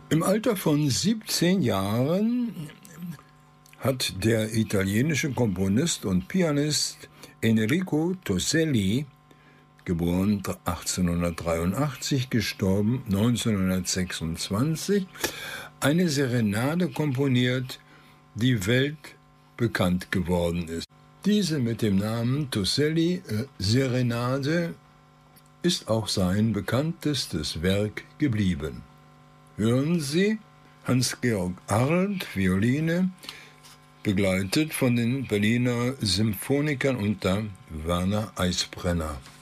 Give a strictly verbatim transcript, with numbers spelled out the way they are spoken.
Im Alter von siebzehn Jahren hat der italienische Komponist und Pianist Enrico Toselli, geboren achtzehnhundertdreiundachtzig, gestorben neunzehnhundertsechsundzwanzig, eine Serenade komponiert, die weltbekannt geworden ist. Diese mit dem Namen Toselli äh, Serenade ist auch sein bekanntestes Werk geblieben. Hören Sie Hans-Georg Arlt, Violine, begleitet von den Berliner Symphonikern unter Werner Eisbrenner.